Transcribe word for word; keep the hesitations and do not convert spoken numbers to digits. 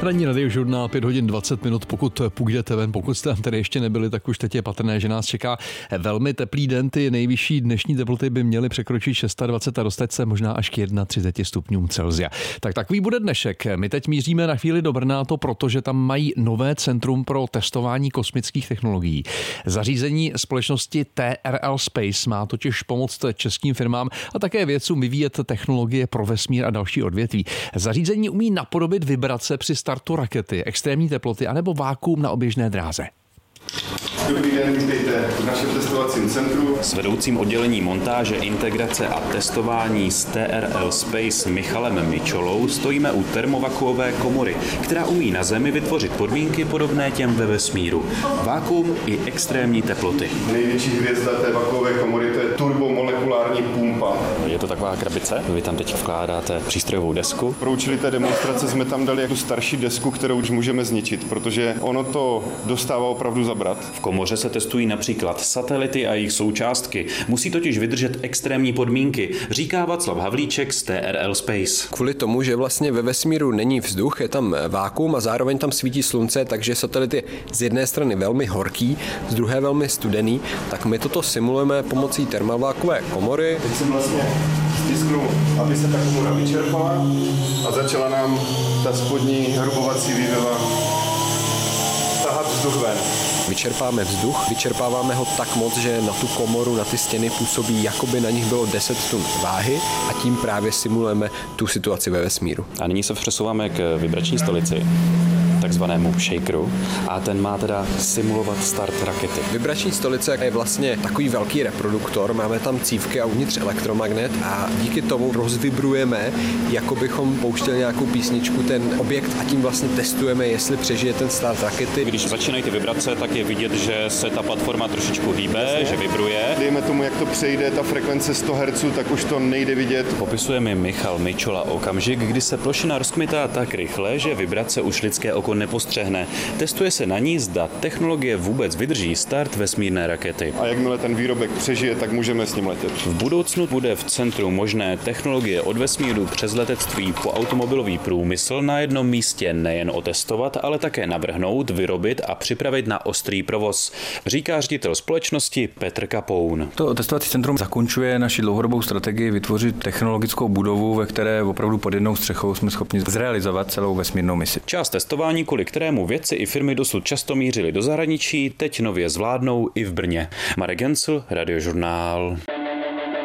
Ranní radiožurnál pět hodin dvacet minut, pokud půjdete ven, pokud jste tam tady ještě nebyli, tak už teď je patrné, že nás čeká velmi teplý den. Ty nejvyšší dnešní teploty by měly překročit dvacet šest a dostat se možná až k třicet jedna stupňům Celsia. Tak takový bude dnešek. My teď míříme na chvíli do Brna, to protože tam mají nové centrum pro testování kosmických technologií. Zařízení společnosti T R L Space má totiž pomoct českým firmám a také vědcům vyvíjet technologie pro vesmír a další odvětví. Zařízení umí napodobit vibrace při startu rakety, extrémní teploty anebo vákuum na oběžné dráze. Dobrý den, vítejte v našem testovacím centru. S vedoucím oddělení montáže, integrace a testování z T R L Space Michalem Mičolou stojíme u termovakuové komory, která umí na Zemi vytvořit podmínky podobné těm ve vesmíru. Vákuum i extrémní teploty. Největší hvězda té vakuové komory, to je turbomolekulární pumpa. Je to taková krabice, vy tam teď vkládáte přístrojovou desku. Pro účely té demonstrace jsme tam dali tu starší desku, kterou už můžeme zničit, protože ono to dostává opravdu zabrat. V komoře se testují například satelity a jejich součástky. Musí totiž vydržet extrémní podmínky, říká Václav Havlíček z T R L Space. Kvůli tomu, že vlastně ve vesmíru není vzduch, je tam vákuum a zároveň tam svítí slunce, takže satelit je z jedné strany velmi horký, z druhé velmi studený, tak my toto simulujeme pomocí termovákové komory. Teď jsem vlastně stisknul, aby se ta komora vyčerpala a začala nám ta spodní hrubovací vývěva tahat vzduch ven. Vyčerpáme vzduch, vyčerpáváme ho tak moc, že na tu komoru, na ty stěny působí, jako by na nich bylo deset tun váhy a tím právě simulujeme tu situaci ve vesmíru. A nyní se přesouváme k vibrační stolici, takzvanému shakeru, a ten má teda simulovat start rakety. Vibrační stolice je vlastně takový velký reproduktor, máme tam cívky a uvnitř elektromagnet a díky tomu rozvibrujeme, jako bychom pouštěli nějakou písničku, ten objekt, a tím vlastně testujeme, jestli přežije ten start rakety. Když začínají ty vibrace, tak je vidět, že se ta platforma trošičku hýbe, Jasně. že vibruje. Dejme tomu, jak to přejde, ta frekvence sto hertzů, tak už to nejde vidět. Popisuje mi Michal Mičola okamžik, kdy se plošina rozkmitá tak rychle, že vibrace už lidské oko nepostřehne. Testuje se na ní, zda technologie vůbec vydrží start vesmírné rakety. A jakmile ten výrobek přežije, tak můžeme s ním letět. V budoucnu bude v centru možné technologie od vesmíru přes letectví po automobilový průmysl na jednom místě nejen otestovat, ale také navrhnout, vyrobit a připravit na ostrý provoz, říká ředitel společnosti Petr Kapoun. To testovací centrum zakončuje naši dlouhodobou strategii vytvořit technologickou budovu, ve které opravdu pod jednou střechou jsme schopni zrealizovat celou vesmírnou misi. Část testování, kvůli kterému vědci i firmy dosud často mířili do zahraničí, teď nově zvládnou i v Brně. Marek Gencl, Radiožurnál.